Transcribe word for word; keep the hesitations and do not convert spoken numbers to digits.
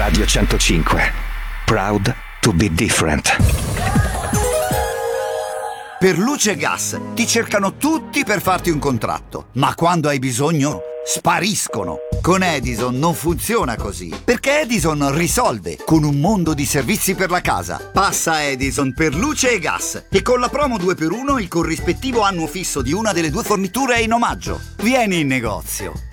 Radio centocinque. Proud to be different. Per luce e gas ti cercano tutti per farti un contratto, ma quando hai bisogno spariscono. Con Edison non funziona così, perché Edison risolve con un mondo di servizi per la casa. Passa a Edison per luce e gas e con la promo due per uno il corrispettivo annuo fisso di una delle due forniture è in omaggio. Vieni in negozio.